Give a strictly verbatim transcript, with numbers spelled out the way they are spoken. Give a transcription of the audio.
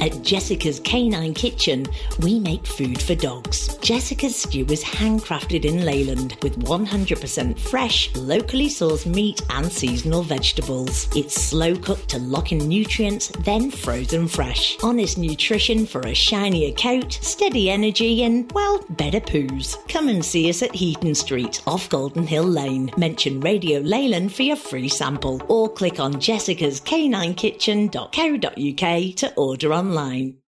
At Jessica's Canine Kitchen, we make food for dogs. Jessica's stew is handcrafted in Leyland with one hundred percent fresh, locally sourced meat and seasonal vegetables. It's slow cooked to lock in nutrients, then frozen fresh. Honest nutrition for a shinier coat, steady energy and, well, better poos. Come and see us at Heaton Street off Golden Hill Lane. Mention Radio Leyland for your free sample or click on jessicas canine kitchen dot co dot uk to order online.